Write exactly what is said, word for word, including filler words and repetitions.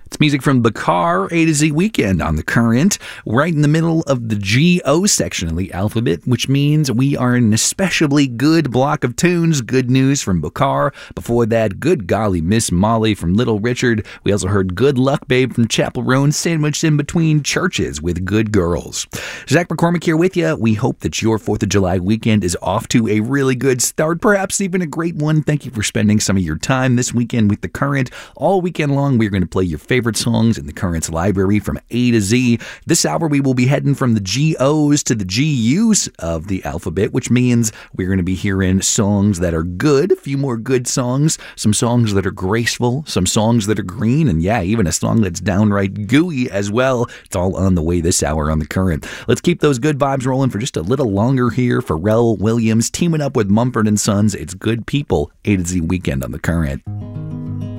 It's music from Bakar, A to Z Weekend on The Current, right in the middle of the G O section of the alphabet, which means we are in an especially good block of tunes. Good news from Bakar. Before that, Good Golly Miss Molly from Little Richard. We also heard Good Luck Babe from Chapel Roan, sandwiched in between churches with Good Girls. Zach McCormick here with you. We hope that your fourth of July weekend is off to a really good start, perhaps even a great one. Thank you for spending some of your time this weekend with The Current. All weekend long, we're going to play your favorite songs in The Current's library from A to Z. This hour, we will be heading from the G Os to the G Us of the alphabet, which means we're going to be hearing songs that are good, a few more good songs, some songs that are graceful, some songs that are green, and yeah, even a song that's downright gooey as well. It's all on the way this hour on The Current. Let's keep those good vibes rolling for just a little longer here. Pharrell Williams teaming up with Mumford and Sons. It's Good People, A to Z Weekend on The Current.